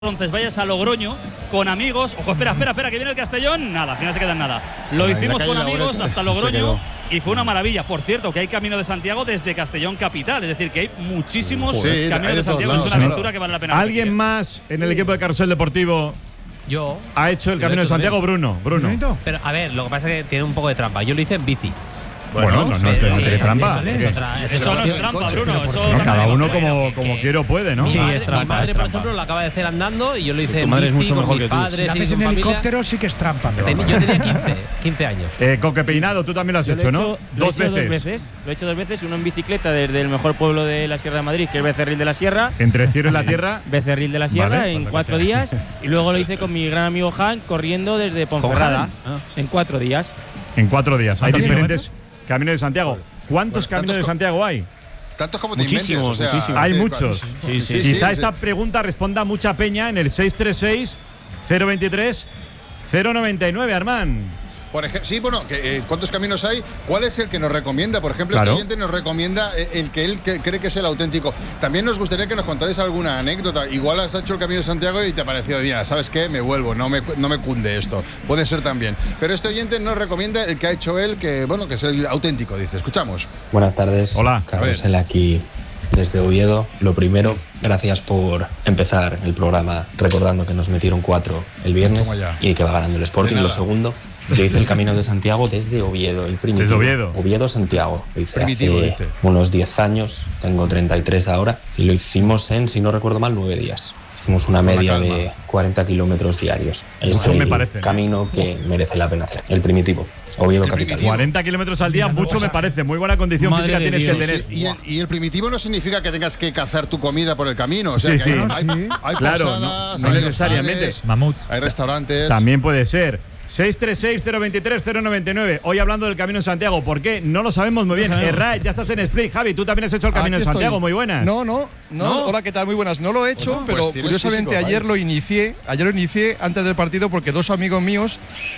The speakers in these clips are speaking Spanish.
Roncesvalles a Logroño con amigos. Ojo, espera, que viene el Castellón. Nada, al final se queda en nada. Lo hicimos con amigos hasta Logroño y fue una maravilla. Por cierto, que hay Camino de Santiago desde Castellón capital. Es decir, que hay muchísimos caminos de Santiago. Es una aventura que vale la pena. ¿Alguien más en el equipo de Carrusel Deportivo? Yo. ¿Ha hecho el Camino de Santiago? Bruno. Pero a ver, lo que pasa es que tiene un poco de trampa. Yo lo hice en bici. Bueno, no tiene trampa. Eso no es trampa, Bruno. Cada uno como quiere o puede, ¿no? Sí, es trampa. Mi madre, por ejemplo, lo acaba de hacer andando y yo lo hice en bici. Tu madre es mucho con mejor mis que tú. padres. Si lo haces en helicóptero sí que es trampa. Yo tenía 15 años. Coque Peinado, tú también lo has hecho, ¿no? Dos veces. Lo he hecho 2 veces, uno en bicicleta desde el mejor pueblo de la Sierra de Madrid, que es Becerril de la Sierra. Entre el cielo y la tierra. Becerril de la Sierra, vale, en 4 días. Y luego lo hice con mi gran amigo Han, corriendo desde Ponferrada, en 4 días. En 4 días. Hay diferentes caminos de Santiago. ¿Cuántos caminos de Santiago hay? Tantos como te muchísimos, inventes, muchísimos. Hay muchos. Quizá esta sí. pregunta responda mucha peña en el 636-023-099, Armán. Por ejemplo, sí, bueno, ¿cuántos caminos hay? ¿Cuál es el que nos recomienda? Por ejemplo, Claro. Este oyente nos recomienda el que él cree que es el auténtico. También nos gustaría que nos contarais alguna anécdota. Igual has hecho el Camino de Santiago y te ha parecido, mira, ¿sabes qué? Me vuelvo, no me cunde esto. Puede ser también. Pero este oyente nos recomienda el que ha hecho él, que es el auténtico, dice. Escuchamos. Buenas tardes. Hola. Carrusel aquí desde Oviedo. Lo primero, gracias por empezar el programa recordando que nos metieron 4 el viernes Toma ya. y que va ganando el Sporting. De Lo nada. segundo, yo hice el Camino de Santiago desde Oviedo, el primitivo. Desde Oviedo. Oviedo-Santiago. Lo hice Primitivo, hace dice. unos 10 años, tengo 33 ahora, y lo hicimos en, si no recuerdo mal, 9 días. Hicimos una Con la media calma. de 40 kilómetros diarios. Es Mucho el me parece. camino que merece la pena hacer. El primitivo, Oviedo El capital. primitivo. 40 kilómetros al día, mucho me parece. Muy buena condición Madre física de tienes que Dios. tener. Y el primitivo no significa que tengas que cazar tu comida por el camino. O sea, Sí, que sí. hay Claro, posadas, no hay necesariamente. hostales, Mamuts. hay restaurantes. También puede ser. 636-023-099. Hoy hablando del Camino de Santiago. ¿Por qué? No lo sabemos muy bien. Ray, ya estás en Split. Javi, tú también has hecho el Camino de Aquí Santiago. estoy. Muy buenas. No. Hola, ¿qué tal? Muy buenas. No lo he hecho, Bueno, pero pues tienes curiosamente físico, ayer lo inicié antes del partido porque 2 amigos míos,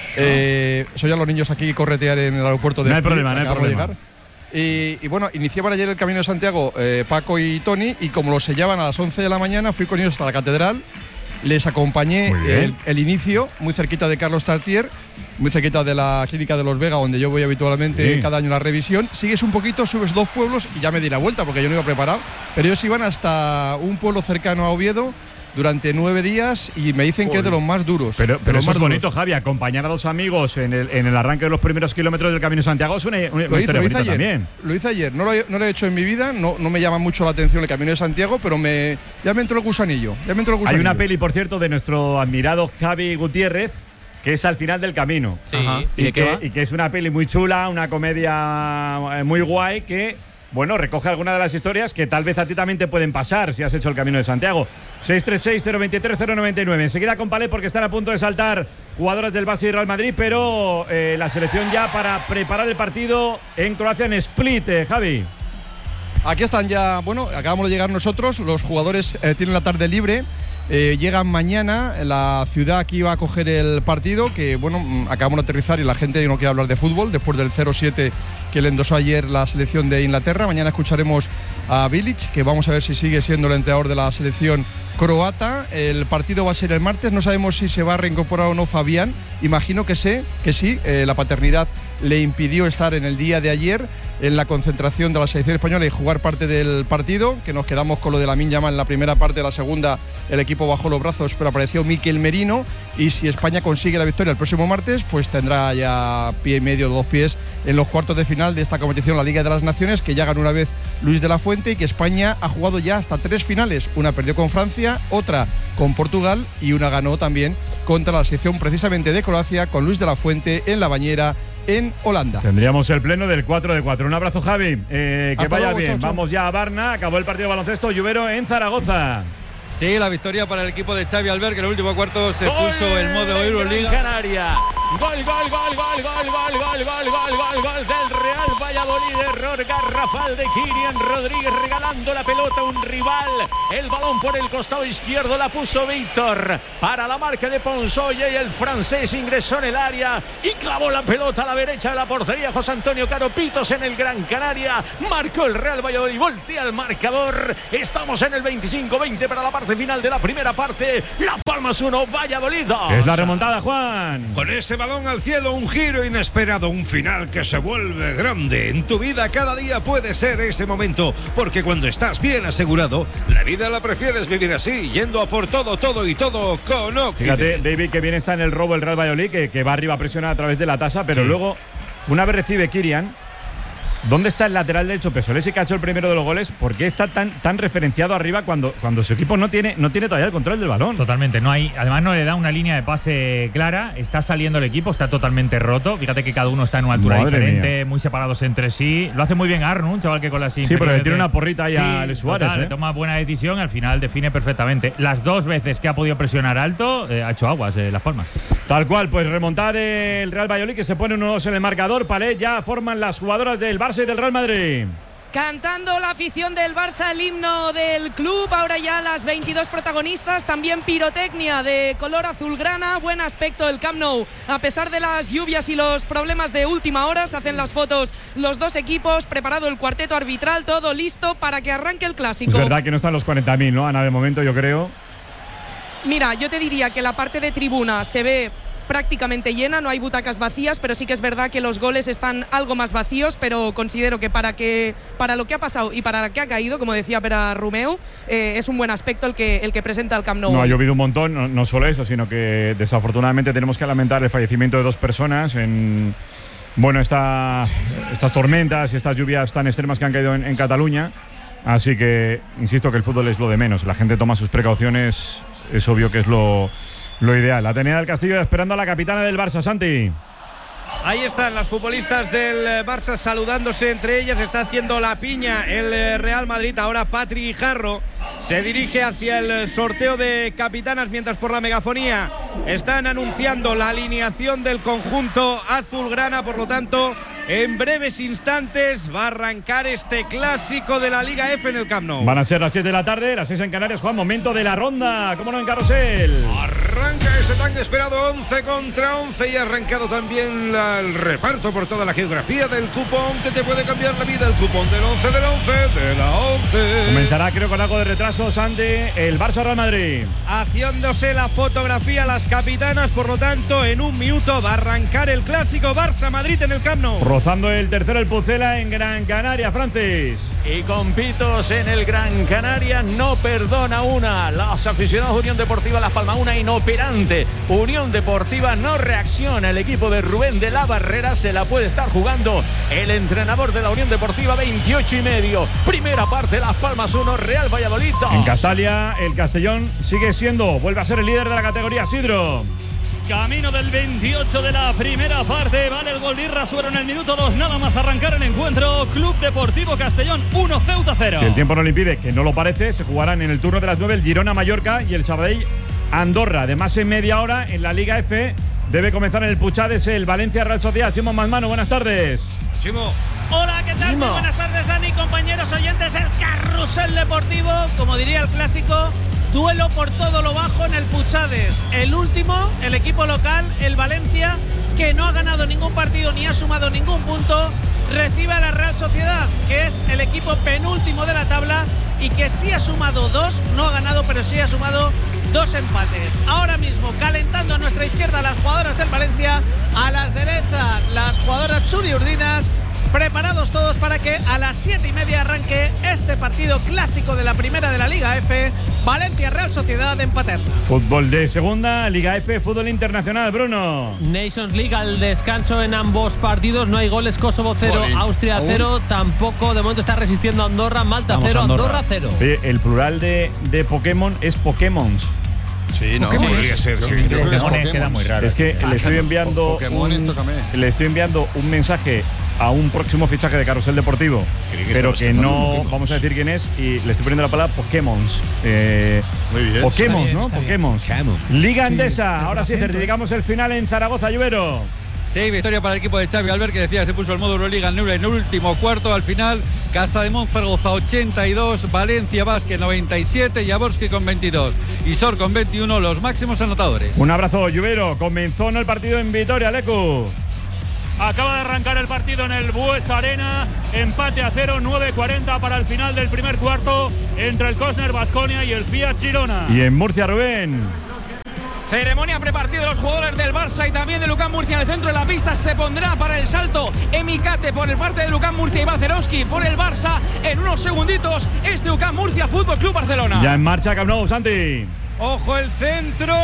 soy a los niños aquí corretear en el aeropuerto de No hay Split, problema, no hay acabo de problema. llegar. Y bueno, iniciaban ayer el Camino de Santiago Paco y Tony, y como lo sellaban a las 11 de la mañana, fui con ellos hasta la catedral, les acompañé Muy bien. el inicio, muy cerquita de Carlos Tartier, muy cerquita de la clínica de Los Vega, donde yo voy habitualmente Sí. cada año a la revisión. Sigues un poquito, subes 2 pueblos y ya me di la vuelta porque yo no iba preparado. Pero ellos iban hasta un pueblo cercano a Oviedo durante 9 días y me dicen que es de los más duros. Pero de los eso más es bonito, duros. Javi. Acompañar a 2 amigos en el arranque de los primeros kilómetros del Camino de Santiago es una historia bonita ayer. también. Lo hice ayer. No lo he hecho en mi vida. No me llama mucho la atención el Camino de Santiago, pero ya me entró el gusanillo. Hay una peli, por cierto, de nuestro admirado Javi Gutiérrez, que es Al final del camino. Sí. Y que es una peli muy chula, una comedia muy guay que, bueno, recoge algunas de las historias que tal vez a ti también te pueden pasar si has hecho el Camino de Santiago. 636-023-099. Enseguida con Palé, porque están a punto de saltar jugadores del Barça y Real Madrid, pero la selección ya para preparar el partido en Croacia, en Split, Javi. Aquí están ya, bueno, acabamos de llegar nosotros, los jugadores tienen la tarde libre, llegan mañana, la ciudad que iba a coger el partido, que bueno, acabamos de aterrizar y la gente no quiere hablar de fútbol, después del 0-7 que le endosó ayer la selección de Inglaterra. Mañana escucharemos a Bilic, que vamos a ver si sigue siendo el entrenador de la selección croata. El partido va a ser el martes, no sabemos si se va a reincorporar o no Fabián, imagino que sí, la paternidad le impidió estar en el día de ayer en la concentración de la selección española y jugar parte del partido, que nos quedamos con lo de Lamine Yamal en la primera parte. De la segunda el equipo bajó los brazos, pero apareció Mikel Merino, y si España consigue la victoria el próximo martes, pues tendrá ya pie y medio, 2 pies en los cuartos de final de esta competición, la Liga de las Naciones, que ya ganó una vez Luis de la Fuente, y que España ha jugado ya hasta 3 finales. Una perdió con Francia, otra con Portugal y una ganó también contra la selección precisamente de Croacia, con Luis de la Fuente en la bañera en Holanda. Tendríamos el pleno del 4-4. Un abrazo, Javi. Que Hasta vaya luego, bien. chao, chao. Vamos ya a Barna. Acabó el partido de baloncesto. Lluvero en Zaragoza. Sí, la victoria para el equipo de Xavi Albert, que en el último cuarto se ¡Gol puso el modo de Euroliga. Gran Canaria! Gol del Real Valladolid. Error garrafal de Kylian Rodríguez, regalando la pelota a un rival. El balón por el costado izquierdo la puso Víctor para la marca de Ponsoye y el francés ingresó en el área y clavó la pelota a la derecha de la portería. José Antonio Caro Pitos en el Gran Canaria. Marcó el Real Valladolid, voltea el marcador. Estamos en el 25-20 para la parte final de la primera parte. Las Palmas 1, Valladolid 2. Es la remontada, Juan. Con ese balón al cielo, un giro inesperado, un final que se vuelve grande. En tu vida cada día puede ser ese momento, porque cuando estás bien asegurado, la vida la prefieres vivir así, yendo a por todo con Occident. Fíjate, David, que bien está en el robo el Real Valladolid, que va arriba a presionar a través de la tasa, pero luego, una vez recibe Kylian, ¿dónde está el lateral derecho Pesolesi, que ha hecho el primero de los goles? ¿Por qué está tan referenciado arriba cuando su equipo no tiene todavía el control del balón? Totalmente, además no le da una línea de pase clara, está saliendo el equipo, está totalmente roto. Fíjate que cada uno está en una altura diferente, muy separados entre sí. Lo hace muy bien Arnu, un chaval que con las Sí, pero le tiene una porrita ahí a Luis Suárez. Le toma buena decisión y al final define perfectamente. Las dos veces que ha podido presionar alto, ha hecho aguas Las Palmas. Tal cual, pues remontada del Real Valladolid, que se pone 1-2 en el marcador. Palé, ya forman las jugadoras del Barça y del Real Madrid. Cantando la afición del Barça el himno del club, ahora ya las 22 protagonistas, también pirotecnia de color azulgrana, buen aspecto el Camp Nou, a pesar de las lluvias y los problemas de última hora, se hacen las fotos los dos equipos, preparado el cuarteto arbitral, todo listo para que arranque el clásico. Es verdad que no están los 40.000, ¿no, Ana? De momento, yo creo. Mira, yo te diría que la parte de tribuna se ve prácticamente llena, no hay butacas vacías, pero sí que es verdad que los goles están algo más vacíos, pero considero que para lo que ha pasado y para lo que ha caído, como decía Pere Romeu, es un buen aspecto el que presenta el Camp Nou. No, ha llovido un montón, no solo eso, sino que desafortunadamente tenemos que lamentar el fallecimiento de 2 personas en estas tormentas y estas lluvias tan extremas que han caído en Cataluña. Así que insisto que el fútbol es lo de menos, la gente toma sus precauciones, es obvio que es lo ideal. Atenea del Castillo esperando a la capitana del Barça, Santi. Ahí están las futbolistas del Barça saludándose entre ellas. Está haciendo la piña el Real Madrid. Ahora Patri Jarro se dirige hacia el sorteo de capitanas, mientras por la megafonía están anunciando la alineación del conjunto azulgrana. Por lo tanto, en breves instantes va a arrancar este clásico de la Liga F en el Camp Nou. Van a ser las 7 de la tarde, las 6 en Canarias. Juan, momento de la ronda. ¿Cómo no, en Carrusel? Arranca ese tan esperado 11 contra 11 y ha arrancado también el reparto por toda la geografía del cupón que te puede cambiar la vida. El cupón del 11 de la 11. Comenzará, creo, con algo de retraso, Santi, el Barça Real Madrid. Haciéndose la fotografía las capitanas, por lo tanto, en un minuto va a arrancar el clásico Barça-Madrid en el Camp Nou. Rozando el tercero el Pucela en Gran Canaria, Francis. Y con Pitos en el Gran Canaria, no perdona una. Los aficionados de Unión Deportiva Las Palmas, una inoperante. Unión Deportiva no reacciona. El equipo de Rubén de la Barrera se la puede estar jugando. El entrenador de la Unión Deportiva, 28,5. Primera parte, Las Palmas 1, Real Valladolid 2. En Castalia, el Castellón vuelve a ser el líder de la categoría, Sidro. Camino del 28 de la primera parte. Vale el gol de Irrasuero en el minuto 2. Nada más arrancar el encuentro. Club Deportivo Castellón 1, Ceuta 0. Si el tiempo no le impide, que no lo parece, se jugarán en el turno de las 9 el Girona-Mallorca y el Sabadell Andorra. Además, en media hora en la Liga F debe comenzar en el Puchades el Valencia-Real Sociedad. Chimo Manmano, buenas tardes. Chimo. Hola, ¿qué tal? Muy buenas tardes, Dani, compañeros oyentes del Carrusel Deportivo. Como diría el clásico, duelo por todo lo bajo en el Puchades. El último, el equipo local, el Valencia, que no ha ganado ningún partido ni ha sumado ningún punto, recibe a la Real Sociedad, que es el equipo penúltimo de la tabla y que sí ha sumado 2, no ha ganado, pero sí ha sumado 2 empates. Ahora mismo, calentando a nuestra izquierda las jugadoras del Valencia, a la derecha las jugadoras churiurdinas. Preparados todos para que a las 7:30 arranque este partido clásico de la primera de la Liga F, Valencia-Real Sociedad en Paterna. Fútbol de segunda, Liga F, fútbol internacional, Bruno. Nations League al descanso en ambos partidos, no hay goles, Kosovo 0, Austria 0, tampoco, de momento está resistiendo Andorra, Malta 0, Andorra 0. Oye, el plural de Pokémon es Pokémons. Sí, no, podría ser. Pokémon queda muy raro. Es que le estoy enviando un mensaje a un próximo fichaje de Carrusel Deportivo, pero que no vamos a decir quién es, y le estoy poniendo la palabra Pokémon. Muy bien. Pokémon, ¿no? Pokémon. Liga Endesa. Sí, Ahora sí, certificamos el final en Zaragoza, Lluvero. Sí, victoria para el equipo de Xavi Albert, que decía, se puso el modo Euroliga en el último cuarto. Al final, Casademont Zaragoza 82, Valencia Basket 97, Jaworski con 22 y Sor con 21, los máximos anotadores. Un abrazo, Lluvero. Comenzó el partido en Vitoria, Lecu. Acaba de arrancar el partido en el Buesa Arena, empate a 0, 9:40 para el final del primer cuarto entre el Cosner Baskonia y el Fiat Girona. Y en Murcia, Rubén. Ceremonia prepartida de los jugadores del Barça y también de Lucán Murcia en el centro de la pista. Se pondrá para el salto Emicate por el parte de Lucán Murcia y Balcerowski por el Barça. En unos segunditos es de Lucán Murcia Fútbol Club Barcelona. Ya en marcha Camp Nou, Santi. Ojo el centro,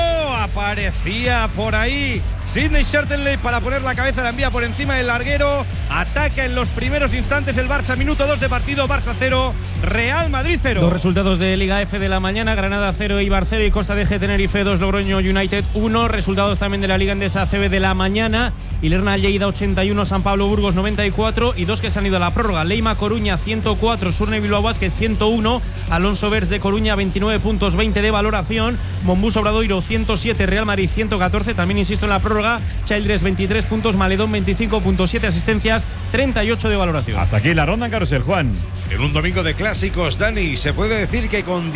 aparecía por ahí Sidney Shertenley para poner la cabeza, la envía por encima del larguero. Ataca en los primeros instantes el Barça, minuto 2 de partido, Barça 0, Real Madrid 0. Dos resultados de Liga F de la mañana: Granada 0, Eibar 0 y Costa de Tenerife 2, Logroño United 1. Resultados también de la Liga Endesa CB de la mañana: Ilerna Lleida 81, San Pablo Burgos 94 y dos que se han ido a la prórroga. Leima Coruña 104, Surne Bilbao Basket 101, Alonso Vers de Coruña 29 puntos, 20 de valoración, Monbus Obradoiro 107, Real Madrid 114, también insisto en la prórroga, Childress 23 puntos, Maledón 25.7 asistencias, 38 de valoración. Hasta aquí la ronda en Carrusel, Juan. En un domingo de clásicos, Dani, se puede decir que con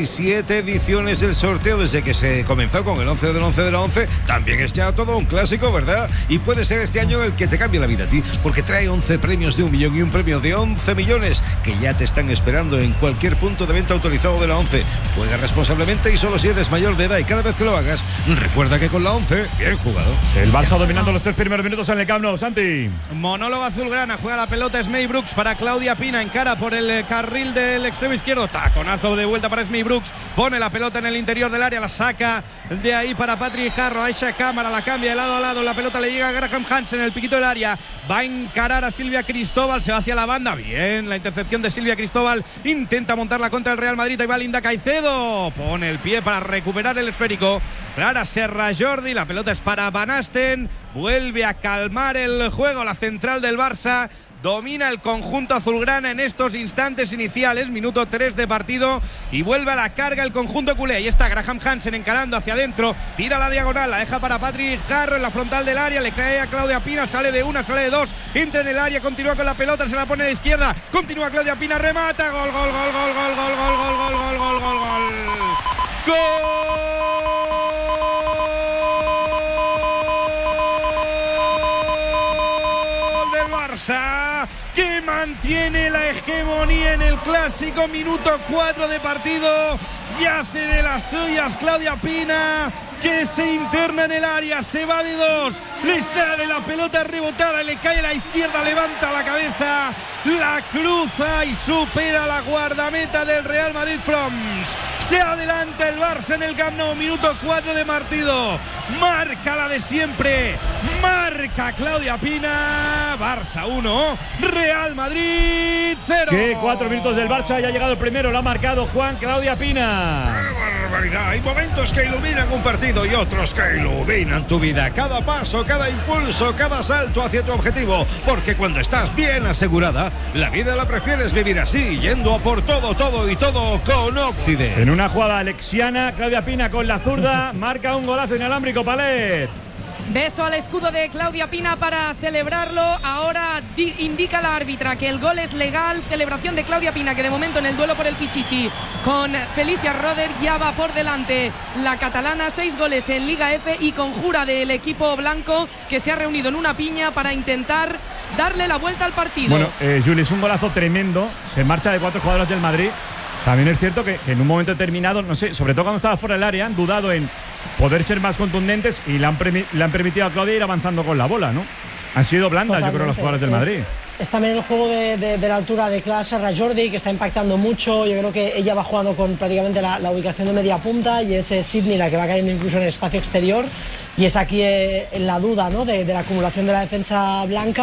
17 ediciones del sorteo desde que se comenzó con el 11 del 11 de la 11, también es ya todo un clásico, ¿verdad? Y puede ser este año el que te cambie la vida a ti, porque trae 11 premios de 1 millón y un premio de 11 millones que ya te están esperando en cualquier punto de venta autorizado de la 11. Juega responsablemente y solo si eres mayor de edad, y cada vez que lo hagas, recuerda que con la 11, bien jugado. El Barça dominando los 3 primeros minutos en el Camp Nou, Santi. Monólogo azulgrana, juega la pelota Smey Brooks para Claudia Pina, encara por el carril del extremo izquierdo, taconazo de vuelta para Smey Brooks, pone la pelota en el interior del área, la saca de ahí para Patrick Jarro, Aisha Cámara, la cambia de lado a lado, la pelota le llega a Graham Hansen en el piquito del área, va a encarar a Silvia Cristóbal, se va hacia la banda, bien, la intercepción de Silvia Cristóbal, intenta montarla contra el Real Madrid, ahí va Linda Caicedo, pone el pie para recuperar el esférico, Clara Serra Jordi, la pelota es para Van Asten, vuelve a calmar el juego, la central del Barça. Domina el conjunto azulgrana en estos instantes iniciales, minuto 3 de partido, y vuelve a la carga el conjunto culé. Ahí está Graham Hansen encarando hacia adentro, tira la diagonal, la deja para Patrick Jarro en la frontal del área, le cae a Claudia Pina, sale de una, sale de dos, entra en el área, continúa con la pelota, se la pone a la izquierda, continúa Claudia Pina, remata, gol, gol, gol, gol, gol, gol, gol, gol, gol, gol, gol, gol, gol. Barça, que mantiene la hegemonía en el clásico, minuto 4 de partido, y hace de las suyas Claudia Pina, que se interna en el área, se va de dos, le sale la pelota rebotada, le cae a la izquierda, levanta la cabeza, la cruza y supera la guardameta del Real Madrid Froms. Se adelanta el Barça en el Camp Nou, minuto 4 de partido, marca la de siempre, marca Claudia Pina, Barça 1, Real Madrid 0. Que 4 minutos del Barça, ya ha llegado el primero, lo ha marcado Juan Claudia Pina. ¡Qué barbaridad! Hay momentos que iluminan un partido y otros que iluminan tu vida. Cada paso, cada impulso, cada salto hacia tu objetivo. Porque cuando estás bien asegurada, la vida la prefieres vivir así, yendo a por todo, todo y todo con Occident. En una jugada alexiana, Claudia Pina con la zurda marca un golazo inalámbrico, Palet. Beso al escudo de Claudia Pina para celebrarlo. Ahora indica la árbitra que el gol es legal. Celebración de Claudia Pina, que de momento en el duelo por el Pichichi con Felicia Roder ya va por delante la catalana. 6 goles en Liga F y conjura del equipo blanco, que se ha reunido en una piña para intentar darle la vuelta al partido. Bueno, Juli, es un golazo tremendo. Se marcha de 4 jugadoras del Madrid. También es cierto que en un momento determinado, no sé, sobre todo cuando estaba fuera del área, han dudado en poder ser más contundentes y le han permitido a Claudia ir avanzando con la bola, ¿no? Han sido blandas, yo creo, los jugadores del Madrid. Es también el juego de la altura de Clara Serra Jordi, que está impactando mucho. Yo creo que ella va jugando con prácticamente la ubicación de media punta, y es Sidney la que va cayendo incluso en el espacio exterior, y es aquí en la duda, ¿no?, de la acumulación de la defensa blanca.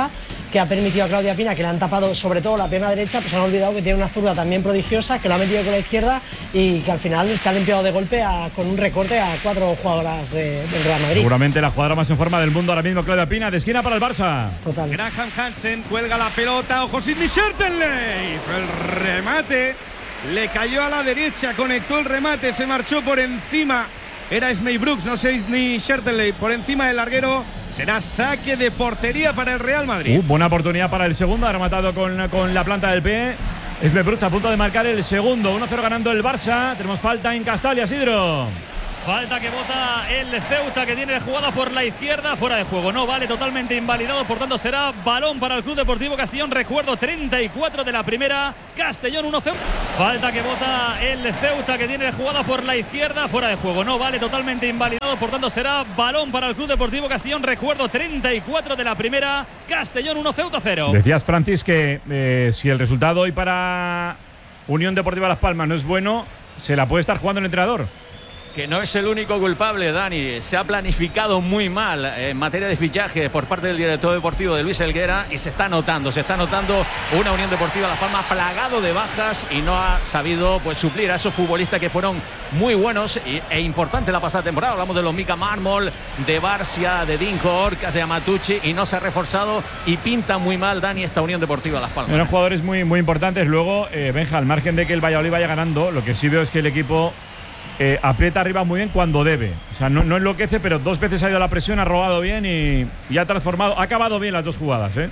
que ha permitido a Claudia Pina, que le han tapado sobre todo la pierna derecha, pues han olvidado que tiene una zurda también prodigiosa, que lo ha metido con la izquierda y que al final se ha limpiado de golpe con un recorte a 4 jugadoras del Real Madrid. Seguramente la jugadora más en forma del mundo ahora mismo, Claudia Pina, de esquina para el Barça. Total. Graham Hansen cuelga la pelota, ojo Sidney Schertenley. El remate le cayó a la derecha, conectó el remate, se marchó por encima. Era Esmey Brooks, no Sidney Schertenley, por encima del larguero. Será saque de portería para el Real Madrid. Buena oportunidad para el segundo, ha rematado con la planta del pie. Esmey Brooks a punto de marcar el segundo. 1-0 ganando el Barça. Tenemos falta en Castalia, Isidro. Falta que vota el Ceuta, que tiene jugada por la izquierda, fuera de juego, no vale, totalmente invalidado, por tanto será balón para el Club Deportivo Castellón. Recuerdo, 34 de la primera, Castellón 1 Ceuta. Falta que vota el Ceuta, que tiene jugada por la izquierda, fuera de juego, no vale, totalmente invalidado, por tanto será balón para el Club Deportivo Castellón. Recuerdo, 34 de la primera, Castellón 1 Ceuta 0. Decías, Francis, que si el resultado hoy para Unión Deportiva Las Palmas no es bueno, se la puede estar jugando el entrenador. Que no es el único culpable, Dani. Se ha planificado muy mal en materia de fichaje por parte del director deportivo de Luis Helguera y se está notando una Unión Deportiva Las Palmas plagado de bajas y no ha sabido pues suplir a esos futbolistas que fueron muy buenos e importantes la pasada temporada. Hablamos de los Mika Mármol, de Barcia, de Dinko Orcas, de Amatucci, y no se ha reforzado y pinta muy mal, Dani, esta Unión Deportiva Las Palmas. Eran jugadores muy, muy importantes. Luego, Benja, al margen de que el Valladolid vaya ganando, lo que sí veo es que el equipo aprieta arriba muy bien cuando debe. O sea, no enloquece, pero 2 veces ha ido a la presión, ha robado bien y ha transformado, ha acabado bien las 2 jugadas, ¿eh?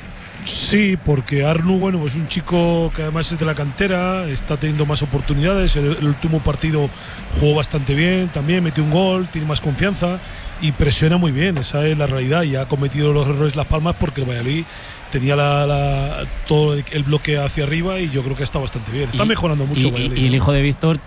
Sí, porque Arnu, bueno, es un chico que además es de la cantera, está teniendo más oportunidades. El último partido jugó bastante bien, también metió un gol, tiene más confianza y presiona muy bien. Esa es la realidad, y ha cometido los errores Las Palmas porque el Valladolid tenía todo el bloque hacia arriba y yo creo que está bastante bien. Está mejorando mucho. Y el hijo de Víctor,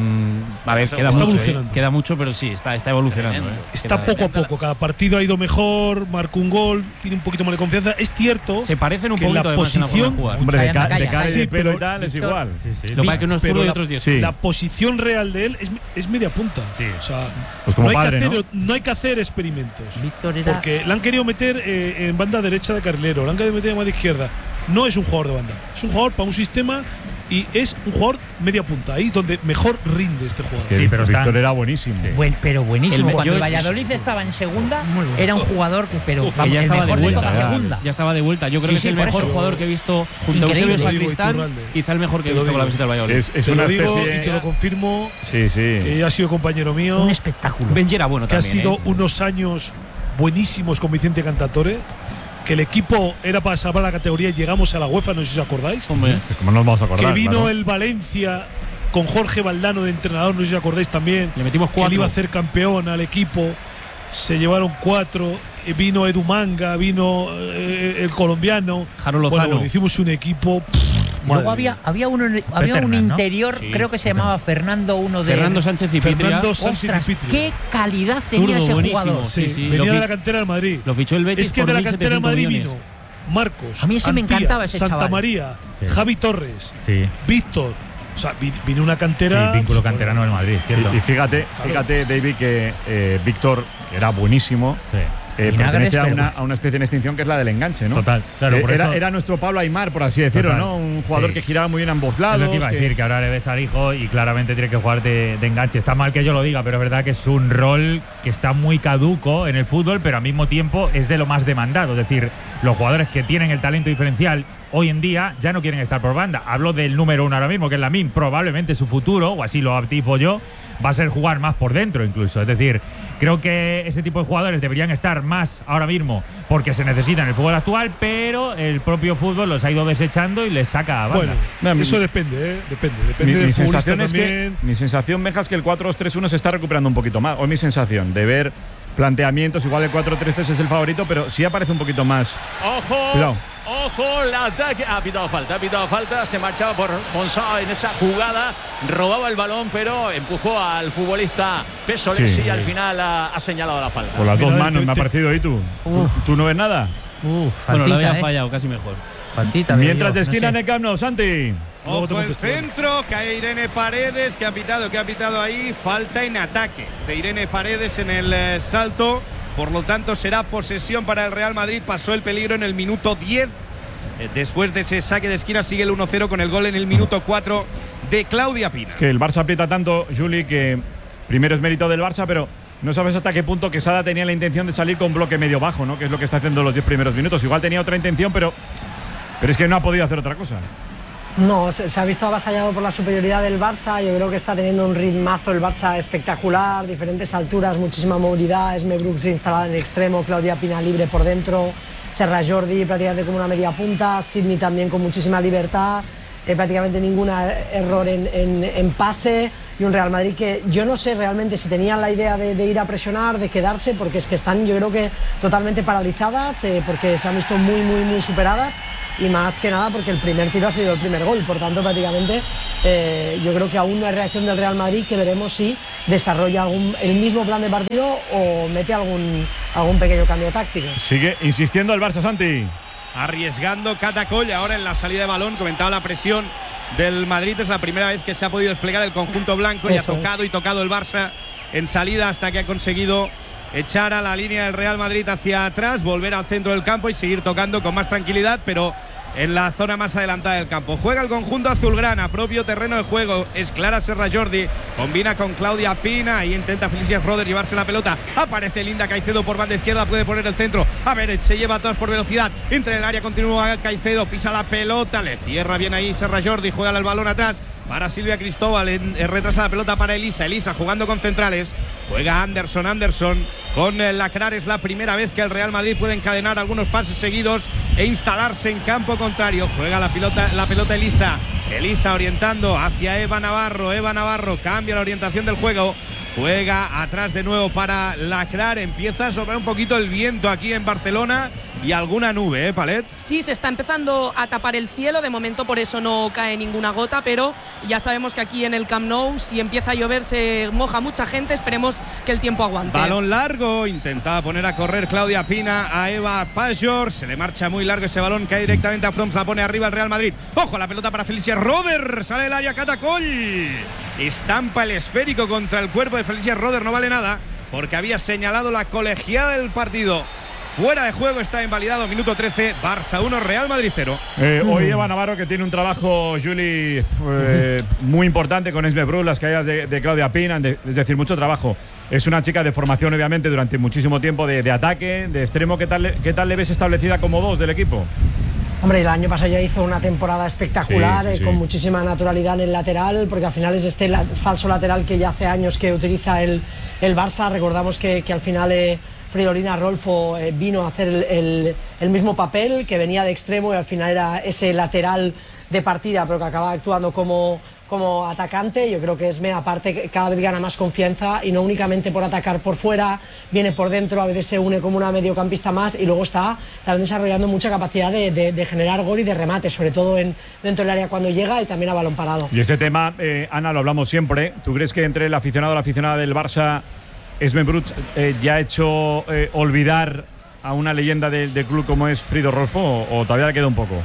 a ver, queda mucho, pero sí, está evolucionando. Está poco a poco, cada partido ha ido mejor, marcó un gol, tiene un poquito más de confianza. Es cierto, se parecen un poquito la posición, hombre, de cara y de pelo y tal es igual. Lo que pasa es que uno es zurdo y otros 10. La posición real de él es media punta. O sea, pues como no hay que hacer experimentos. Porque le han querido meter en banda derecha de carrilero, le han querido meter en banda izquierda. No es un jugador de banda, es un jugador para un sistema y es un jugador media punta, ahí donde mejor rinde este jugador. Sí, pero Víctor era buenísimo. Pero buenísimo. Cuando el Valladolid estaba en segunda, era un jugador que ya estaba de vuelta. Segunda. Ya estaba de vuelta. Yo creo que es el mejor jugador que he visto junto a Eusebio Sacristán, quizá el mejor que he visto con la visita del Valladolid. Es una especie, y te lo confirmo, que ha sido compañero mío. Un espectáculo. Benji era bueno también. Que ha sido unos años buenísimos con Vicente Cantatore. Que el equipo era para salvar la categoría y llegamos a la UEFA, no sé si os acordáis. Hombre, ¿cómo nos vamos a acordar? Que vino el Valencia con Jorge Valdano de entrenador, no sé si os acordáis también. Le metimos 4. Que él iba a hacer campeón al equipo. Se llevaron 4. Vino Edu Manga, vino el colombiano. Jaro Lozano. Bueno, hicimos un equipo. Luego había un interior, ¿no? Creo que se llamaba Fernando Sánchez y Pitria. Ostras, qué calidad tenía ese jugador. Sí. Venía de la cantera del Madrid. Lo fichó el Betis. Es que de la cantera del Madrid vino Marcos, a mí ese me encantaba ese Santa chaval. María, Javi Torres, Víctor. O sea, vino una cantera. Sí, vínculo canterano del Madrid, cierto. Y fíjate, David, que Víctor, que era buenísimo. Pertenece a una especie en extinción que es la del enganche, ¿no? Total, claro. Por eso era nuestro Pablo Aimar, por así decirlo, ¿no? Un jugador que giraba muy bien a ambos lados. Es lo que iba a decir, que ahora le ves al hijo y claramente tiene que jugar de enganche. Está mal que yo lo diga, pero es verdad que es un rol que está muy caduco en el fútbol, pero al mismo tiempo es de lo más demandado. Es decir, los jugadores que tienen el talento diferencial hoy en día ya no quieren estar por banda. Hablo del número 1 ahora mismo, que es Lamine. Probablemente su futuro, o así lo anticipo yo, va a ser jugar más por dentro incluso. Es decir, creo que ese tipo de jugadores deberían estar más ahora mismo porque se necesitan en el fútbol actual, pero el propio fútbol los ha ido desechando y les saca a banda. Bueno, eso depende, depende del futbolista también. Mi sensación, Benja, es que el 4-2-3-1 se está recuperando un poquito más. O es mi sensación de ver planteamientos, igual el 4-3-3 es el favorito, pero sí aparece un poquito más. ¡Ojo! Cuidado. Ojo, el ataque. Ha pitado falta. Se marchaba por Ponsao en esa jugada. Robaba el balón, pero empujó al futbolista Pesolesi y al final ha señalado la falta. Por las dos manos me ha parecido. ¿Y tú? ¿Tú no ves nada? Bueno, lo había fallado, casi mejor. Faltita. Mientras de esquina en el Camp Nou, Santi. Ojo el centro, cae Irene Paredes, que ha pitado ahí. Falta en ataque de Irene Paredes en el salto. por lo tanto será posesión para el Real Madrid. Pasó el peligro en el minuto 10. Después de ese saque de esquina sigue el 1-0 con el gol en el minuto 4 de Claudia Pina. Es que el Barça aprieta tanto, Juli, que primero es mérito del Barça, pero no sabes hasta qué punto Quesada tenía la intención de salir con bloque medio bajo, ¿no? Que es lo que está haciendo los 10 primeros minutos. Igual tenía otra intención, pero es que no ha podido hacer otra cosa. No, se ha visto avasallado por la superioridad del Barça. Yo creo que está teniendo un ritmazo el Barça espectacular, diferentes alturas, muchísima movilidad. Esme Brooks instalada en extremo, Claudia Pina libre por dentro, Serra Jordi prácticamente como una media punta, Sidney también con muchísima libertad, prácticamente ningún error en pase, y un Real Madrid que yo no sé realmente si tenían la idea de ir a presionar, de quedarse, porque es que están, yo creo que totalmente paralizadas, porque se han visto muy superadas. Y más que nada porque el primer tiro ha sido el primer gol, por tanto prácticamente yo creo que aún no hay reacción del Real Madrid, que veremos si desarrolla el mismo plan de partido o mete algún pequeño cambio táctico. Sigue insistiendo el Barça, Santi. Arriesgando Catacoll ahora en la salida de balón. Comentaba la presión del Madrid, es la primera vez que se ha podido desplegar el conjunto blanco. Y ha tocado y tocado el Barça en salida hasta que ha conseguido echar a la línea del Real Madrid hacia atrás, volver al centro del campo y seguir tocando con más tranquilidad, pero en la zona más adelantada del campo. Juega el conjunto azulgrana, propio terreno de juego. Es clara Serra Jordi, combina con Claudia Pina y intenta Felicia Roder llevarse la pelota. Aparece Linda Caicedo por banda izquierda, puede poner el centro. A ver, se lleva a todas por velocidad. Entra en el área, continúa Caicedo, pisa la pelota, le cierra bien ahí Serra Jordi, juega el balón atrás para Silvia Cristóbal, retrasa la pelota para Elisa jugando con centrales. Juega Anderson con Lacrar. Es la primera vez que el Real Madrid puede encadenar algunos pases seguidos e instalarse en campo contrario. Juega la pelota Elisa orientando hacia Eva Navarro cambia la orientación del juego. Juega atrás de nuevo para Lacrar. Empieza a soplar un poquito el viento aquí en Barcelona y alguna nube, Palet. Sí, se está empezando a tapar el cielo. De momento por eso no cae ninguna gota, pero ya sabemos que aquí en el Camp Nou, si empieza a llover, se moja mucha gente. Esperemos que el tiempo aguante. Balón largo, intentaba poner a correr Claudia Pina a Eva Pajor. Se le marcha muy largo ese balón, cae directamente a Froms, la pone arriba el Real Madrid. Ojo, la pelota para Felicia Roder. Sale del área Catacoll. Estampa el esférico contra el cuerpo de Felicia Roder. No vale nada porque había señalado la colegiada del partido. Fuera de juego, está invalidado. Minuto 13, Barça 1, Real Madrid 0. Hoy Eva Navarro, que tiene un trabajo, Juli, muy importante con Esme Brooks, las caídas de Claudia Pina, es decir, mucho trabajo. Es una chica de formación, obviamente, durante muchísimo tiempo de ataque, de extremo. ¿Qué tal le ves establecida como 2 del equipo? Hombre, el año pasado ya hizo una temporada espectacular, sí. Con muchísima naturalidad en el lateral, porque al final es este falso lateral que ya hace años que utiliza el Barça. Recordamos que al final Fridolina Rolfo vino a hacer el mismo papel, que venía de extremo y al final era ese lateral de partida, pero que acaba actuando como atacante. Yo creo que Esme, aparte, cada vez gana más confianza y no únicamente por atacar por fuera, viene por dentro, a veces se une como una mediocampista más y luego está también desarrollando mucha capacidad de generar gol y de remate, sobre todo dentro del área cuando llega y también a balón parado. Y ese tema, Ana, lo hablamos siempre. ¿Tú crees que entre el aficionado o la aficionada del Barça, Esme Brooks ya ha hecho olvidar a una leyenda del club como es Frido Rolfo o todavía le queda un poco?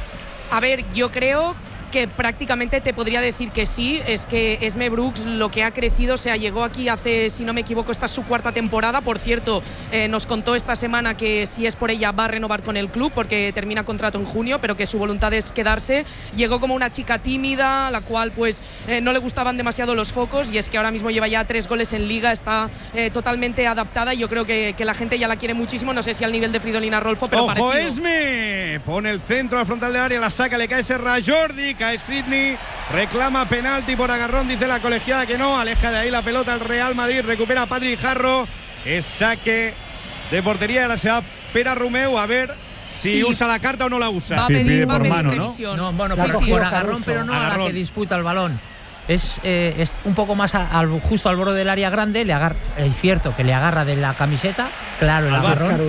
A ver, yo creo que prácticamente te podría decir que sí. Es que Esme Brooks lo que ha crecido, llegó aquí hace, si no me equivoco, esta es su 4ª temporada. Por cierto, nos contó esta semana que si es por ella va a renovar con el club porque termina contrato en junio, pero que su voluntad es quedarse. Llegó como una chica tímida, a la cual pues no le gustaban demasiado los focos, y es que ahora mismo lleva ya 3 goles en Liga, está totalmente adaptada y yo creo que la gente ya la quiere muchísimo. No sé si al nivel de Fridolina Rolfo, pero ¡ojo, parecido. Esme! Pone el centro al frontal del área, la saca, le cae Serra Jordi, cae Sidney, reclama penalti por agarrón, dice la colegiada que no, aleja de ahí la pelota el Real Madrid, recupera a Patri Jarro, es saque de portería, ahora se va Pera Romeu, a ver si usa la carta o no la usa. Va a pedir por mano, revisión. No, bueno, sí, pero sí, por agarrón, pero no a la que disputa el balón. Es un poco más justo al borde del área grande, es cierto que le agarra de la camiseta, claro, el agarrón.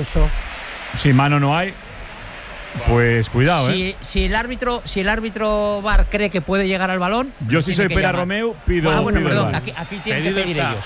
Si mano no hay, pues cuidado, si el árbitro VAR cree que puede llegar al balón, yo si soy Pera Romeu pido. Perdón, aquí tienen que pedir ellos.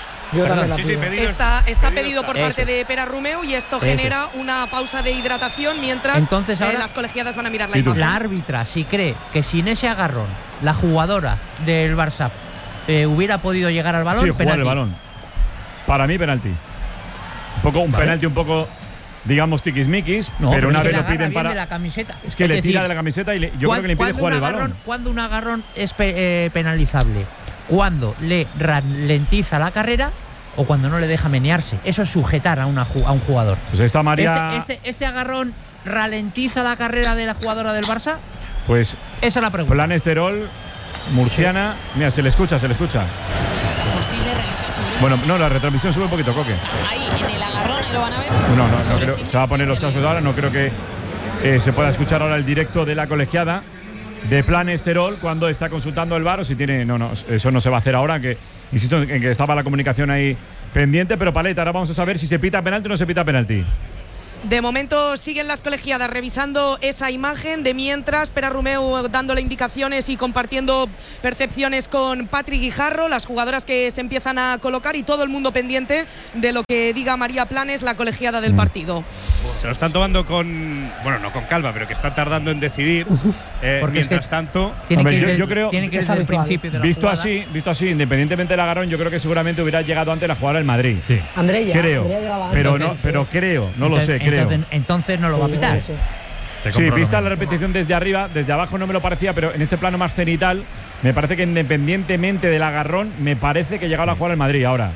Está pedido por parte de Pera Romeu y esto genera una pausa de hidratación mientras entonces ahora las colegiadas van a mirar la imagen. La árbitra, si cree que sin ese agarrón la jugadora del Barça hubiera podido llegar al balón, jugar el balón. Para mí, penalti. poco un penalti un poco, digamos, tiquismiquis, pero una vez lo piden para… de la camiseta. Es que le tira de la camiseta y yo creo que le impide jugar el balón. Cuando un agarrón es penalizable, cuando le ralentiza la carrera o cuando no le deja menearse. Eso es sujetar a un jugador. Pues esta María… ¿Este agarrón ralentiza la carrera de la jugadora del Barça? Pues esa es la pregunta. Plan Esterol, murciana… Mira, se le escucha. O sea, posible revisión sobre… Bueno, no, la retransmisión sube un poquito, Coque. Ahí, en el agarrón, ahí lo van a ver. No creo, se va a poner los cascos ahora, no creo que se pueda escuchar ahora el directo de la colegiada de Plan Esterol cuando está consultando el VAR o si tiene… No, eso no se va a hacer ahora, que insisto en que estaba la comunicación ahí pendiente, pero Paleta, ahora vamos a saber si se pita penalti o no se pita penalti. De momento siguen las colegiadas revisando esa imagen. De mientras, Pera Romeu dándole indicaciones y compartiendo percepciones con Patri Guijarro, las jugadoras que se empiezan a colocar y todo el mundo pendiente de lo que diga María Planes, la colegiada del partido. Se lo están tomando con… Bueno, no con calma, pero que están tardando en decidir. Mientras tanto… Yo creo que desde el principio de la visto así, independientemente del agarrón, yo creo que seguramente hubiera llegado antes la jugadora del Madrid. Sí. Andrea pero no lo sé, creo. Entonces no lo va a pitar. Sí, vista la repetición desde arriba, desde abajo no me lo parecía, pero en este plano más cenital, me parece que independientemente del agarrón, me parece que llegaba la jugada al Madrid ahora.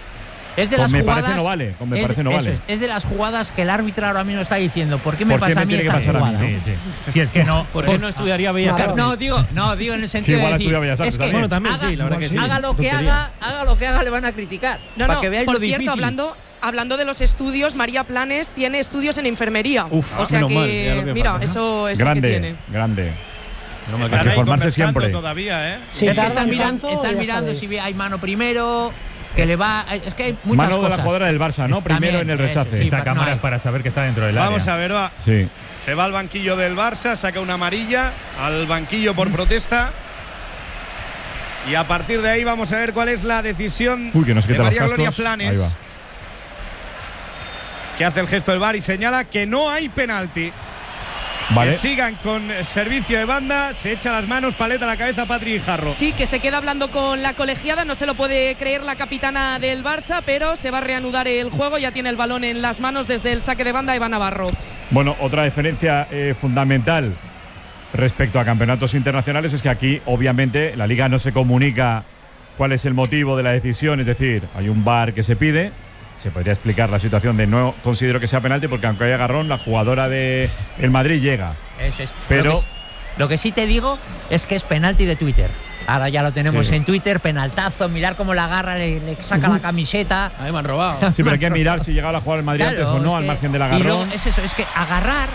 Es de las jugadas, parece no vale. Es de las jugadas que el árbitro ahora mismo está diciendo. ¿Por qué me pasa a mí esta jugada? Si es que no, ¿por qué no estudiaría Bellas Artes? No, digo en el sentido de decir, es que bueno, también haga, sí, la verdad que sí. Haga lo que haga, le van a criticar. Para que veáis por lo cierto, difícil. Hablando de los estudios, María Planes tiene estudios en enfermería. Uf, o sea que mira, falta, ¿no? eso grande, que tiene. Grande. Hay que formarse siempre. Todavía, Sí, es que están mirando si hay mano primero. Que le va… Es que hay muchas mano cosas. De la jugadora del Barça, ¿no? Primero en el rechace. Esa cámara es para saber que está dentro del área. Vamos a ver, va. Sí. Se va al banquillo del Barça, saca una amarilla al banquillo por protesta. Y a partir de ahí vamos a ver cuál es la decisión de María Gloria Planes. Que hace el gesto del VAR y señala que no hay penalti. Vale. Que sigan con servicio de banda, se echa las manos, paleta a la cabeza Patri Guijarro. Sí, que se queda hablando con la colegiada, no se lo puede creer la capitana del Barça, pero se va a reanudar el juego, ya tiene el balón en las manos desde el saque de banda Eva Navarro. Bueno, otra diferencia fundamental respecto a campeonatos internacionales es que aquí, obviamente, la Liga no se comunica cuál es el motivo de la decisión, es decir, hay un VAR que se pide. Se podría explicar la situación de no considero que sea penalti porque aunque haya agarrón, la jugadora de el Madrid llega. Eso es. Pero lo que sí te digo es que es penalti de Twitter. Ahora ya lo tenemos en Twitter, penaltazo, mirar cómo la agarra, le saca la camiseta. Ahí me han robado. Sí, pero hay que mirar si llegaba a jugar el Madrid antes o no, al margen del agarrón. Y luego es eso, es que agarrar,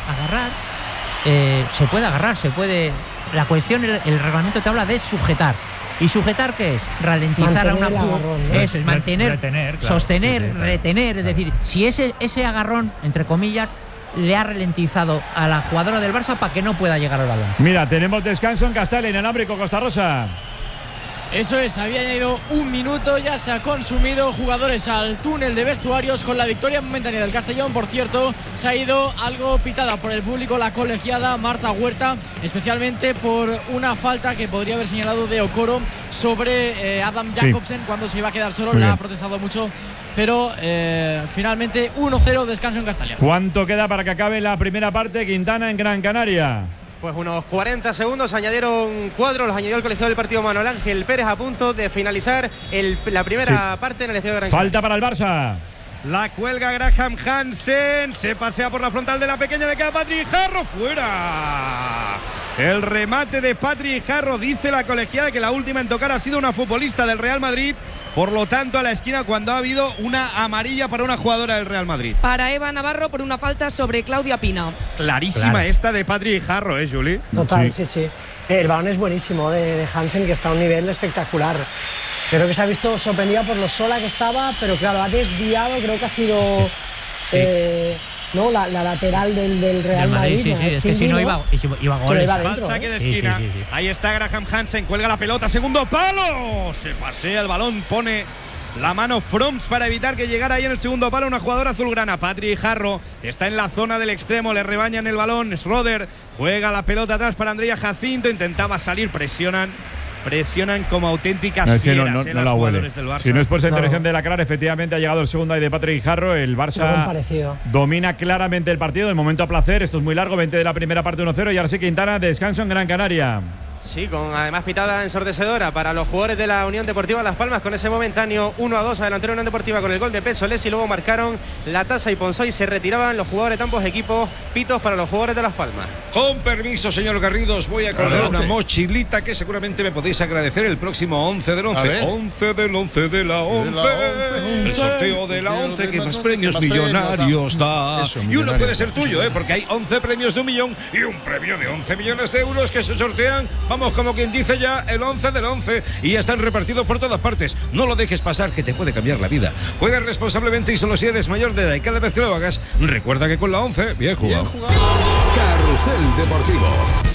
se puede agarrar, se puede… La cuestión, el reglamento te habla de sujetar. ¿Y sujetar qué es? Ralentizar a una jugada. Eso es mantener, retener, claro, sostener, retener. Es decir, si ese agarrón, entre comillas, le ha ralentizado a la jugadora del Barça para que no pueda llegar al balón. Mira, tenemos descanso en Castel, inalámbrico, Costa Rosa. Eso es, había añadido un minuto, ya se ha consumido, jugadores al túnel de vestuarios con la victoria momentánea del Castellón. Por cierto, se ha ido algo pitada por el público la colegiada Marta Huerta, especialmente por una falta que podría haber señalado de Okoro sobre Adam Jacobsen cuando se iba a quedar solo. La ha protestado mucho, pero finalmente 1-0, descanso en Castellón. ¿Cuánto queda para que acabe la primera parte, Quintana, en Gran Canaria? Pues unos 40 segundos, añadieron cuadros, los añadió el colegiado del partido Manuel Ángel Pérez a punto de finalizar la primera parte en el estadio de Gran Canaria. Falta para el Barça. La cuelga Graham Hansen, se pasea por la frontal de la pequeña, le queda Patri Guijarro, fuera. El remate de Patri Guijarro, dice la colegiada que la última en tocar ha sido una futbolista del Real Madrid. Por lo tanto, a la esquina cuando ha habido una amarilla para una jugadora del Real Madrid. Para Eva Navarro por una falta sobre Claudia Pina. Clarísima esta de Patri Guijarro, Juli. Total, sí. El balón es buenísimo de Hansen, que está a un nivel espectacular. Creo que se ha visto sorprendida por lo sola que estaba, pero claro, ha desviado, creo que ha sido… No, la lateral del Real Madrid. Sí, es que si no iba goles. Mal saque de esquina. Sí. Ahí está Graham Hansen, cuelga la pelota, segundo palo. Se pasea el balón, pone la mano Froms para evitar que llegara ahí en el segundo palo una jugadora azulgrana. Patri Guijarro está en la zona del extremo, le rebañan el balón. Schroeder juega la pelota atrás para Andrea Jacinto, intentaba salir, presionan presionan como auténticas no, es que fieras. no Los la huele. jugadores del Barça. Si no es por esa intervención de Lacrar, efectivamente ha llegado el segundo ahí de Patrick Guijarro. El Barça domina claramente el partido. De momento a placer. Esto es muy largo. 20 de la primera parte, 1-0. Y ahora sí, Quintana, descanso en Gran Canaria. Sí, con además pitada ensordecedora para los jugadores de la Unión Deportiva Las Palmas, con ese momentáneo 1-2 adelantero Unión Deportiva con el gol de Pesolés, y luego marcaron la Tasa y Ponzó y se retiraban los jugadores de ambos equipos. Pitos para los jugadores de Las Palmas. Con permiso, señor Garrido, os voy a colgar una mochilita que seguramente me podéis agradecer el próximo 11 del 11. 11 del 11 de la 11. El sorteo de la 11 que más premios millonarios da. Y uno puede ser tuyo, porque hay 11 premios de 1 millón y un premio de 11 millones de euros que se sortean. Vamos, como quien dice ya, el 11 del 11 y ya están repartidos por todas partes. No lo dejes pasar, que te puede cambiar la vida. Juega responsablemente y solo si eres mayor de edad, y cada vez que lo hagas, recuerda que con la 11, bien jugado. Carrusel Deportivo.